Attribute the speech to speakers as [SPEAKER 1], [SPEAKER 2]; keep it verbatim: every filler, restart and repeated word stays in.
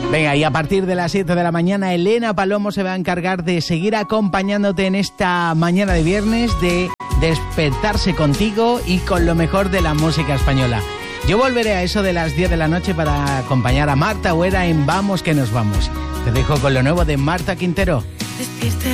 [SPEAKER 1] Venga, y a partir de las siete de la mañana, Elena Palomo se va a encargar de seguir acompañándote en esta mañana de viernes, de despertarse contigo y con lo mejor de la música española. Yo volveré a eso de las diez de la noche para acompañar a Marta Huera en Vamos que nos vamos. Te dejo con lo nuevo de Marta Quintero. Despierta.